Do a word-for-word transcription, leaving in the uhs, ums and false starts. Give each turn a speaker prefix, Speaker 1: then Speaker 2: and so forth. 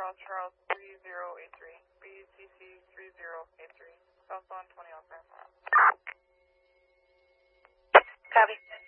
Speaker 1: Charles Charles three zero eight three, B C C three zero eight three, southbound twenty Alpha.
Speaker 2: Copy.